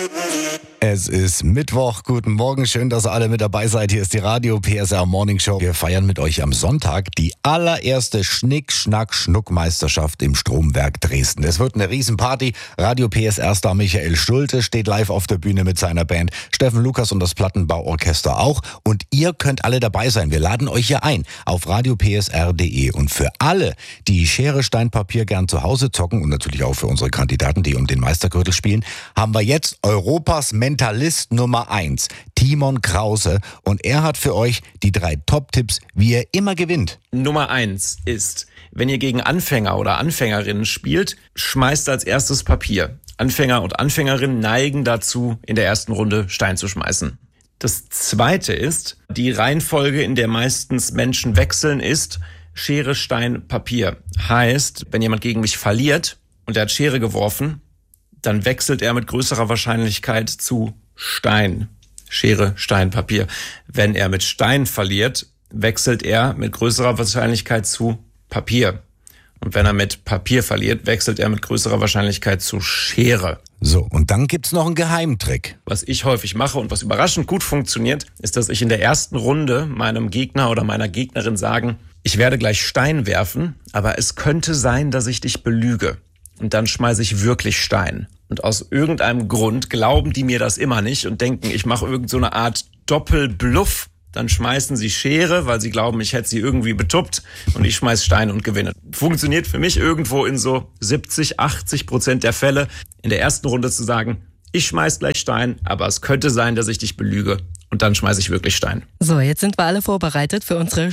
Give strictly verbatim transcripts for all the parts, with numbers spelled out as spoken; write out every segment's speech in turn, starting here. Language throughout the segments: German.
Es ist Mittwoch. Guten Morgen. Schön, dass ihr alle mit dabei seid. Hier ist die Radio P S R Morning Show. Wir feiern mit euch am Sonntag die allererste Schnick-Schnack-Schnuck-Meisterschaft im Stromwerk Dresden. Es wird eine Riesenparty. Radio P S R-Star Michael Schulte steht live auf der Bühne mit seiner Band. Steffen Lukas und das Plattenbauorchester auch. Und ihr könnt alle dabei sein. Wir laden euch hier ein auf radio p s r punkt d e. Und für alle, die Schere, Stein, Papier gern zu Hause zocken und natürlich auch für unsere Kandidaten, die um den Meistergürtel spielen, haben wir jetzt Europas Mentalist Nummer eins, Timon Krause. Und er hat für euch die drei Top-Tipps, wie ihr immer gewinnt. Nummer eins ist, wenn ihr gegen Anfänger oder Anfängerinnen spielt, schmeißt als erstes Papier. Anfänger und Anfängerinnen neigen dazu, in der ersten Runde Stein zu schmeißen. Das zweite ist, die Reihenfolge, in der meistens Menschen wechseln, ist Schere, Stein, Papier. Heißt, wenn jemand gegen mich verliert und er hat Schere geworfen, dann wechselt er mit größerer Wahrscheinlichkeit zu Stein. Schere, Stein, Papier. Wenn er mit Stein verliert, wechselt er mit größerer Wahrscheinlichkeit zu Papier. Und wenn er mit Papier verliert, wechselt er mit größerer Wahrscheinlichkeit zu Schere. So, und dann gibt's noch einen Geheimtrick. Was ich häufig mache und was überraschend gut funktioniert, ist, dass ich in der ersten Runde meinem Gegner oder meiner Gegnerin sagen, ich werde gleich Stein werfen, aber es könnte sein, dass ich dich belüge. Und dann schmeiße ich wirklich Stein. Und aus irgendeinem Grund glauben die mir das immer nicht und denken, ich mache irgend so eine Art Doppelbluff. Dann schmeißen sie Schere, weil sie glauben, ich hätte sie irgendwie betuppt und ich schmeiß Stein und gewinne. Funktioniert für mich irgendwo in so siebzig, achtzig Prozent der Fälle, in der ersten Runde zu sagen, ich schmeiß gleich Stein, aber es könnte sein, dass ich dich belüge. Und dann schmeiße ich wirklich Stein. So, jetzt sind wir alle vorbereitet für unsere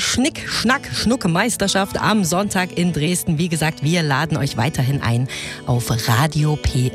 Schnick-Schnack-Schnuck-Meisterschaft am Sonntag in Dresden. Wie gesagt, wir laden euch weiterhin ein auf Radio P